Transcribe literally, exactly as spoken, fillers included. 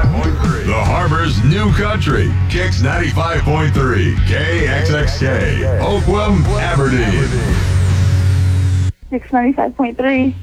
The Harbor's new country. Kicks ninety-five point three. K X X K. Oakwam, Aberdeen. Kicks ninety-five point three.